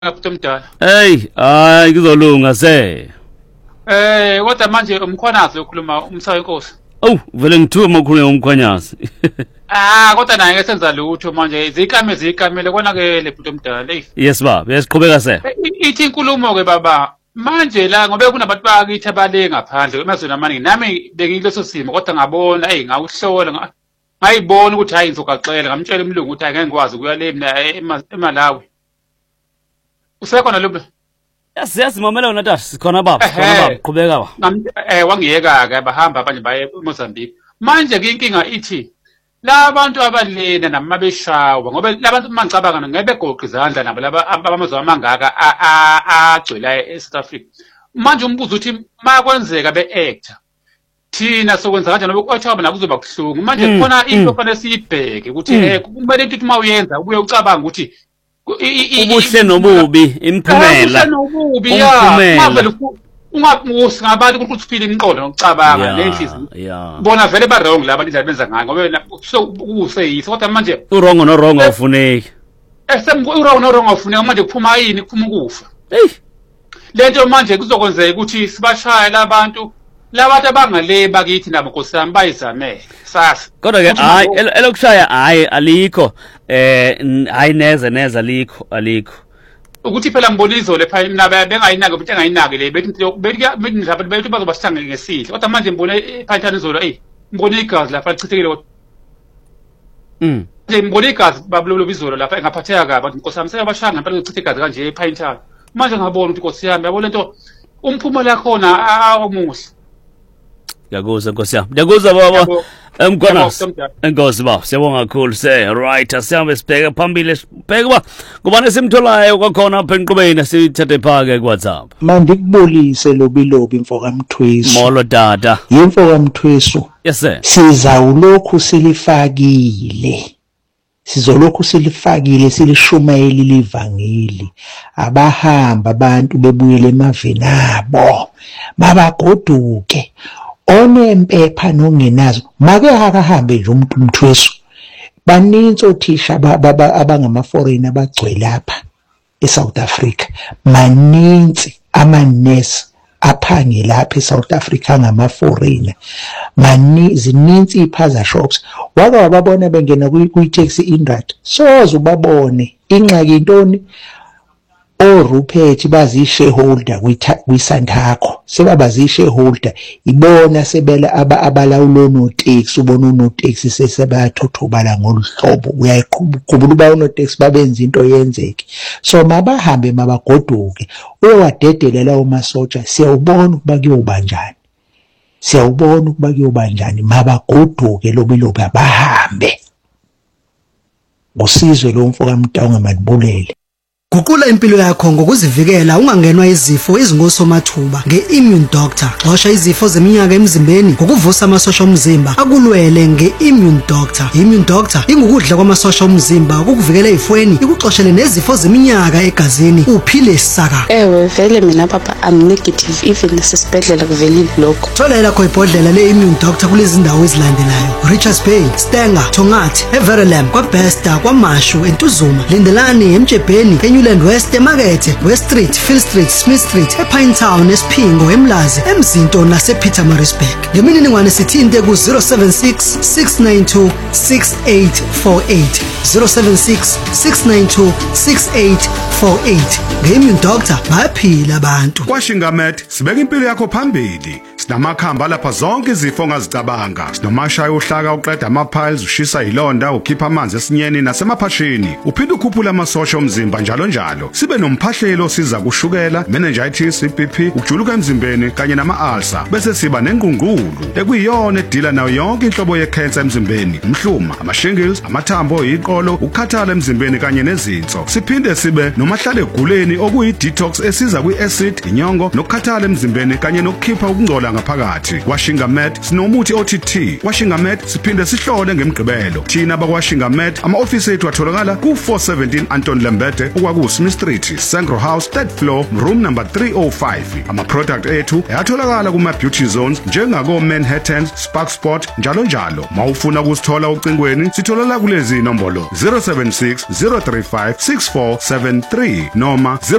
Mdala. Hey, hayi kuzolunga se. Kodwa manje umkhwanazi ukhuluma umsayo inkosi. Oh, vele ngithuwe makhulu ngomkhwanyazi. Kodwa naye ke senza lutho manje izikamele kona ke le bhuti Mdala. Yes baba, yesiqhubeka se. Ithi inkulumo ke baba. Manje la ngobe kunabantu bakithi abale ngaphandle emazweni amaningi nami bengileso simo kodwa ngabona ngawuhlola ngayibona ukuthi hayi ngizogaxela ngamtshela umlungu ukuthi ngeke ngikwazi ukuya le mina eMalawi. Usekhona lo Siyazimamela wona tathi sikhona baba, qhubeka ba. Wangiyeka ke bahamba abanye baye eMozambique. Manje ke inkinga ithi la bantu abalena nama beshawa ngoba labantu mangicabanga ngebe goqa izandla nabo laba abamazwe amangaka agcwela eSouth Africa. Manje umbuzo uthi makwenzeka beactor thina sokwenza kanjani ngoba kwathaba nakuzoba kuhlungu. Manje khona into fanele siyibheke ukuthi kumele ukuthi mawuyenza ubuye ucabanga ukuthi ubuhle nobubi imphumela umphumela ungabusi ngabantu ukuthi uphile imiqondo nokucabanga nenhliziyo bona vele ba wrong laba indlela benza ngayo ngoba useyisa kodwa manje urongo norongo ufuneki urongo norongo ufuneka manje kuphuma yini kuphuma ukufa lento manje kuzokwenzeka ukuthi sibashaya labantu abangale bakithi nabo Nkosi yami bayizamele sasa kodwa ke hayi elokushaya hayi alikho hayi neze alikho ukuthi phela mbonizo le phela mina bengayinaki ukuthi engayinaki le bethi bazobasithanga ngesihle kodwa manje mbone ephayithana izolo mbone igazi lapha lichithekile kodwa nje mbone igazi babulolo bizolo lapha engaphatheka kabi abantu Nkosi yami sebashanga ngempela lichithe igazi kanje ephayithana manje ngabona ukuthi Nkosi yami yabo lento umphumela khona awumuhle. Ngiyakuzwa Nkosi yami. Ngiyakuzwa baba. Mkhwanazi. Enkosi baba. Siyabonga kakhulu se. Right, asihambe sibheke phambili sibheke ba kubani simtholayo kwakhona apha enqubeni sithathe phake kuWhatsApp. Manje kubulise lobilobi mfoka Mthwesu. Molo dada. Yimfoka Mthwesu. Yes sir. Sizawulokhu silifakile. Sizolokhu silifakile silishumayeli livangeli abahamba abantu bebuyele emaveni abo mabagoduke onempepha nongenazo make akahambe nje umuntu Mthwesu baninzi othisha abangama foreign abagcwele lapha eSouth Africa maninzi amanesi aphange lapha eSouth Africa ngama foreigner zininzi iphaza shops wake wababona bengena kwi-taxi indrat soze ubabone ingxaki intoni oRupert bazi shareholder kwiSantaco sebabazi shareholder ibona sebela abalawulo notaxi ubona unotaxi sesebayathothobala ngoluhlobo uyayiqhubula uba unotaxi babenza into yenzeke so mabahambe mabagoduke uyawadedelela lawo masoja siyawubona ukuba kuyobanjani mabagoduke lobilobi abahambe ngosizwe lo mfoka Mtaunga malibulele. Guqula impilo yakho ngokuzivikela ungangenwa izifo ezingosomathuba nge-Immune Doctor. Xosha izifo zeminyaka emzimbeni ngokuvusa amasosha omzimba akulwele nge-Immune Doctor. Immune Doctor ingukudla kwamasosha omzimba ukukuvikela ezifweni ikuxoshele nezifo zeminyaka egazini uphile saka. Ewe vele mina papa I'm negative even nasesibhedlela kuvelile lokho. Thola elakho ibhodlela le-Immune Doctor kulezi ndawo ezilandelayo: Richards Bay, Stenger, Tongathi, Everelam, kwaBesta, kwaMashu, eNtuzuma, Lindelani, eMjebheni, Newland West, eMakethe, West Street, Phil Street, Smith Street, ePinetown, eSphingo, eMlazi, eMzinto nasePietermaritzburg. Ngemininingwane sithinte ku 076 692 6848 076 692 6848. Nge-Immune Doctor bayaphila abantu. KwaShingamed sibeka impilo yakho phambili. Sinamakhamba lapha zonke izifo ongazicabanga. Sinomashaya ohlaka uqeda ama-piles, ushisa ilonda, ukhipha amanzi esinyeni nasemaphashini. Uphinde ukhuphula amasosha omzimba njalo. Sibe nomphahlelo siza kushukela, meningitis, iBP, ukujuluka emzimbeni kanye nama-ulcer. Bese siba nengqungqulu ekuyiyona edila nayo yonke inhlobo ye-cancer emzimbeni, umhluma, ama-shingles, amathambo, iqolo, ukukhathala emzimbeni kanye nezinso. Siphinde sibe nomahlale eguleni okuyi-detox esiza kwi-acid, inyongo, nokukhathala emzimbeni kanye nokukhipha ukungcola ukugcola ngaphakathi. Washingamed sinomuthi OTT. Washingamed siphinde sihlole ngemigqibelo. Thina bakwaShingamed ama-ofisi ethu atholakala ku417 Anton Lembede okwaku Smith Street, Sangro House, 3rd floor, room number 305. Ama-product ethu ayatholakala kuma-beauty zones njengako Manhattan, Spark Sport njalo njalo. Mawufuna ukusithola ucingweni sitholala kulezi inombolo 076 035 6473 noma